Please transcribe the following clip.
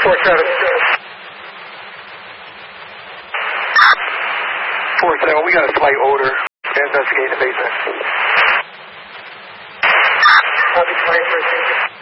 4-7. 4-7, we got a slight odor. Investigate the basement. Copy 5-4.